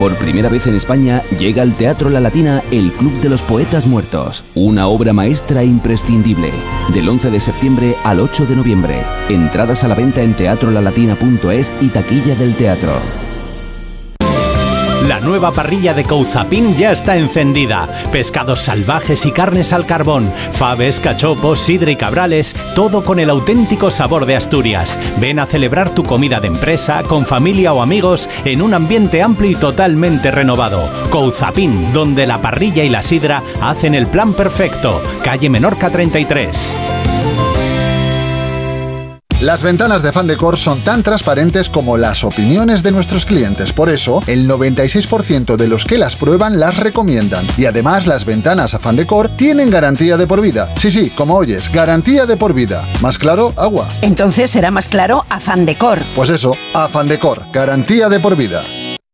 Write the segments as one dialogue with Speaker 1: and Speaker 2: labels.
Speaker 1: Por primera vez en España llega al Teatro La Latina el Club de los Poetas Muertos, una obra maestra imprescindible. Del 11 de septiembre al 8 de noviembre. Entradas a la venta en teatrolalatina.es y taquilla del teatro.
Speaker 2: La nueva parrilla de Couzapin ya está encendida. Pescados salvajes y carnes al carbón, faves, cachopos, sidra y cabrales, todo con el auténtico sabor de Asturias. Ven a celebrar tu comida de empresa, con familia o amigos, en un ambiente amplio y totalmente renovado. Couzapin, donde la parrilla y la sidra hacen el plan perfecto. Calle Menorca 33.
Speaker 3: Las ventanas de Fandecor son tan transparentes como las opiniones de nuestros clientes. Por eso, el 96% de los que las prueban las recomiendan. Y además, las ventanas a Fandecor tienen garantía de por vida. Sí, como oyes, garantía de por vida. ¿Más claro? Agua.
Speaker 4: Entonces será más claro a Fandecor.
Speaker 3: Pues eso, a Fandecor, garantía de por vida.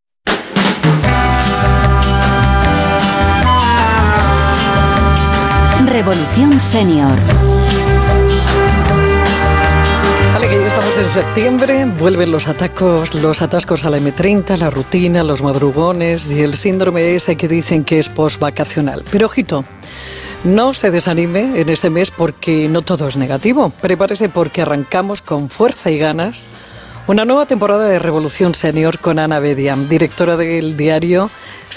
Speaker 4: Revolución Senior.
Speaker 5: En septiembre vuelven los atascos a la M30, la rutina, los madrugones y el síndrome ese que dicen que es postvacacional. Pero ojito, no se desanime en este mes porque no todo es negativo. Prepárese porque arrancamos con fuerza y ganas una nueva temporada de Revolución Senior con Ana Bedia, directora del diario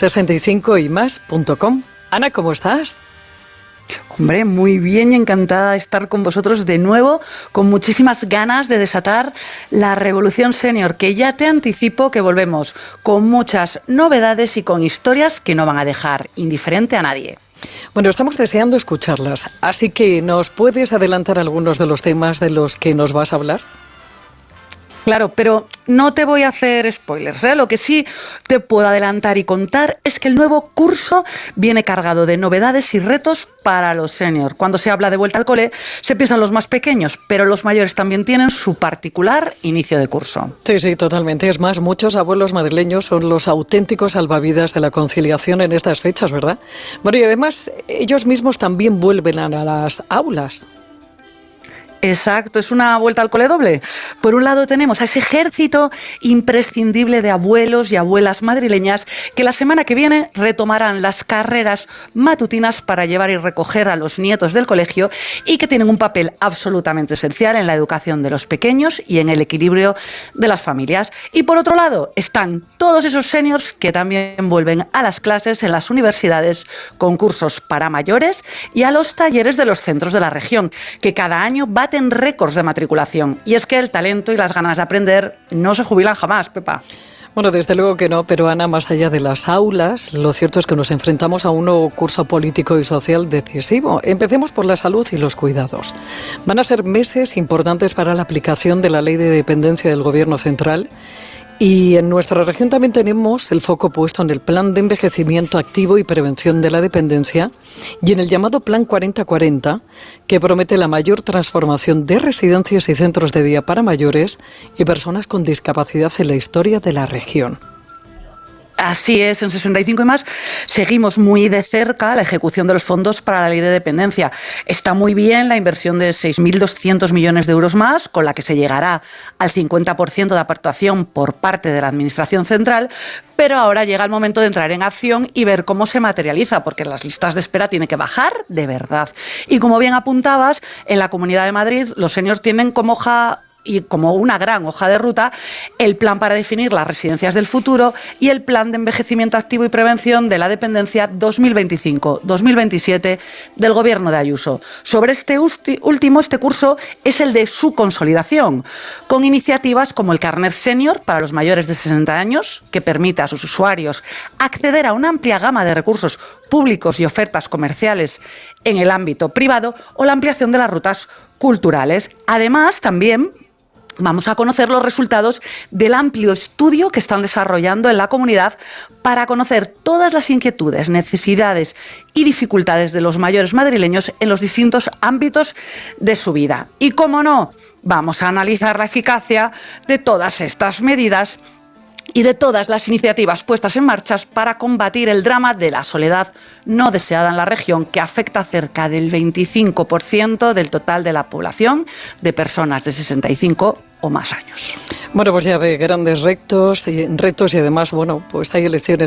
Speaker 5: 65ymas.com. Ana, ¿cómo estás?
Speaker 6: Hombre, muy bien y encantada de estar con vosotros de nuevo, con muchísimas ganas de desatar la Revolución Senior, que ya te anticipo que volvemos con muchas novedades y con historias que no van a dejar indiferente a nadie.
Speaker 5: Bueno, estamos deseando escucharlas, así que ¿nos puedes adelantar algunos de los temas de los que nos vas a hablar?
Speaker 6: Claro, pero no te voy a hacer spoilers, ¿eh? Lo que sí te puedo adelantar y contar es que el nuevo curso viene cargado de novedades y retos para los seniors. Cuando se habla de vuelta al cole, se piensan los más pequeños, pero los mayores también tienen su particular inicio de curso.
Speaker 5: Sí, totalmente. Es más, muchos abuelos madrileños son los auténticos salvavidas de la conciliación en estas fechas, ¿verdad? Bueno, y además, ellos mismos también vuelven a las aulas.
Speaker 6: Exacto, es una vuelta al cole doble. Por un lado tenemos a ese ejército imprescindible de abuelos y abuelas madrileñas que la semana que viene retomarán las carreras matutinas para llevar y recoger a los nietos del colegio y que tienen un papel absolutamente esencial en la educación de los pequeños y en el equilibrio de las familias. Y por otro lado están todos esos seniors que también vuelven a las clases en las universidades con cursos para mayores y a los talleres de los centros de la región, que cada año baten récords de matriculación. Y es que el talento y las ganas de aprender no se jubilan jamás, Pepa.
Speaker 5: Bueno, desde luego que no, pero Ana, más allá de las aulas, lo cierto es que nos enfrentamos a un nuevo curso político y social decisivo. Empecemos por la salud y los cuidados. Van a ser meses importantes para la aplicación de la Ley de Dependencia del Gobierno Central. Y en nuestra región también tenemos el foco puesto en el Plan de Envejecimiento Activo y Prevención de la Dependencia y en el llamado Plan 4040, que promete la mayor transformación de residencias y centros de día para mayores y personas con discapacidad en la historia de la región.
Speaker 6: Así es, en 65 y más seguimos muy de cerca la ejecución de los fondos para la ley de dependencia. Está muy bien la inversión de 6.200 millones de euros más, con la que se llegará al 50% de aportación por parte de la Administración Central, pero ahora llega el momento de entrar en acción y ver cómo se materializa, porque las listas de espera tienen que bajar de verdad. Y como bien apuntabas, en la Comunidad de Madrid los seniors tienen como una gran hoja de ruta, el plan para definir las residencias del futuro y el plan de envejecimiento activo y prevención de la dependencia 2025-2027 del Gobierno de Ayuso. Sobre este último, este curso es el de su consolidación, con iniciativas como el Carnet Senior para los mayores de 60 años, que permite a sus usuarios acceder a una amplia gama de recursos públicos y ofertas comerciales en el ámbito privado, o la ampliación de las rutas culturales. Además, también vamos a conocer los resultados del amplio estudio que están desarrollando en la comunidad para conocer todas las inquietudes, necesidades y dificultades de los mayores madrileños en los distintos ámbitos de su vida. Y, cómo no, vamos a analizar la eficacia de todas estas medidas y de todas las iniciativas puestas en marcha para combatir el drama de la soledad no deseada en la región, que afecta a cerca del 25% del total de la población de personas de 65 o más años.
Speaker 5: Bueno, pues ya ve, grandes retos y además, bueno, pues hay elecciones